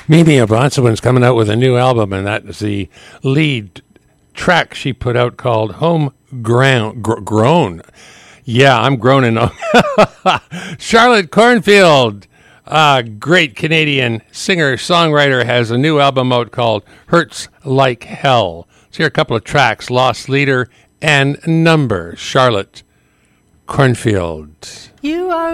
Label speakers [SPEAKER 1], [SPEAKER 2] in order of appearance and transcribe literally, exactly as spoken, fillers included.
[SPEAKER 1] Mimi Bronsowen's coming out with a new album, and that is the lead track she put out called Home Ground, gr- Grown. Yeah, I'm groaning. Charlotte Cornfield, a great Canadian singer-songwriter, has a new album out called Hurts Like Hell. Let's hear a couple of tracks, Lost Leader and Number, Charlotte Cornfield.
[SPEAKER 2] You are